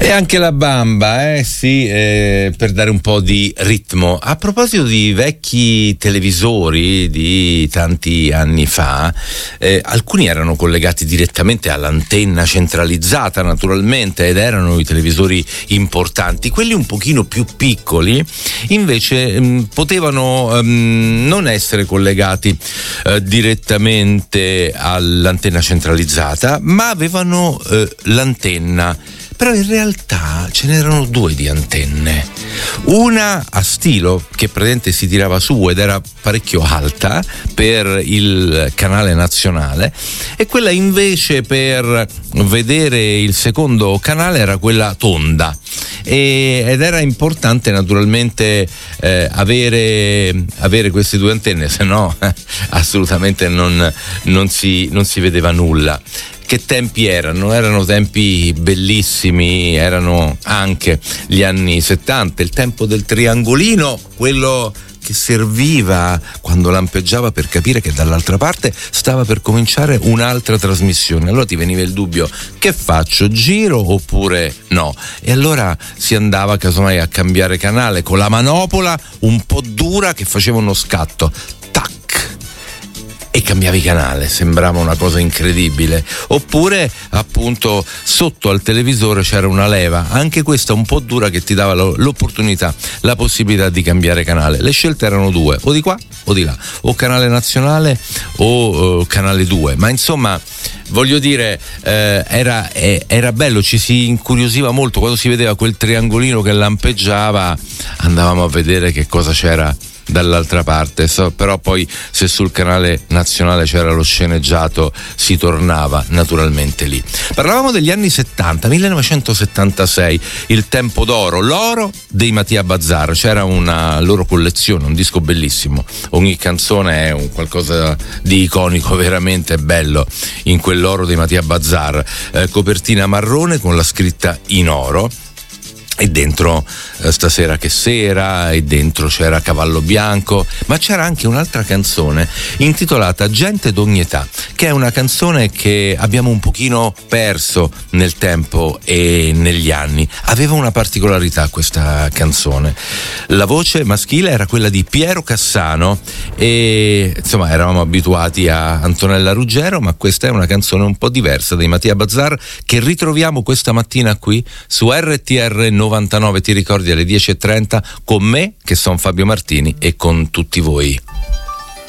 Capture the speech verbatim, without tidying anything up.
E anche la bamba, eh sì, eh, per dare un po' di ritmo. A proposito di vecchi televisori di tanti anni fa, eh, alcuni erano collegati direttamente all'antenna centralizzata, naturalmente, ed erano i televisori importanti. Quelli un pochino più piccoli invece mh, potevano mh, non essere collegati eh, direttamente all'antenna centralizzata, ma avevano eh, l'antenna. Però in realtà ce n'erano due di antenne, una a stilo che praticamente si tirava su ed era parecchio alta per il canale nazionale, e quella invece per vedere il secondo canale era quella tonda, e, ed era importante naturalmente eh, avere, avere queste due antenne, se no eh, assolutamente non, non, si, non si vedeva nulla. Che tempi erano? Erano tempi bellissimi, erano anche gli anni settanta, il tempo del triangolino, quello che serviva quando lampeggiava per capire che dall'altra parte stava per cominciare un'altra trasmissione. Allora ti veniva il dubbio: che faccio? Giro oppure no? E allora si andava casomai a cambiare canale con la manopola un po' dura che faceva uno scatto, tac, e cambiavi canale, sembrava una cosa incredibile. Oppure appunto sotto al televisore c'era una leva, anche questa un po' dura, che ti dava l'opportunità, la possibilità di cambiare canale. Le scelte erano due, o di qua o di là, o canale nazionale o uh, canale due, ma insomma voglio dire eh, era, eh, era bello, ci si incuriosiva molto quando si vedeva quel triangolino che lampeggiava, andavamo a vedere che cosa c'era dall'altra parte. So, però poi se sul canale nazionale c'era lo sceneggiato si tornava naturalmente lì. Parlavamo degli anni settanta, millenovecentosettantasei, il tempo d'oro, l'oro dei Mattia Bazar. C'era una loro collezione, un disco bellissimo, ogni canzone è un qualcosa di iconico, veramente bello in quell'oro dei Mattia Bazar, eh, copertina marrone con la scritta in oro. E dentro eh, Stasera che sera, e dentro c'era Cavallo Bianco, ma c'era anche un'altra canzone intitolata Gente d'ogni età, che è una canzone che abbiamo un pochino perso nel tempo e negli anni. Aveva una particolarità questa canzone: la voce maschile era quella di Piero Cassano, e insomma eravamo abituati a Antonella Ruggero, ma questa è una canzone un po' diversa dei Mattia Bazar, che ritroviamo questa mattina qui su R T R novantanove, ti ricordi, alle dieci e trenta, con me che sono Fabio Martini e con tutti voi.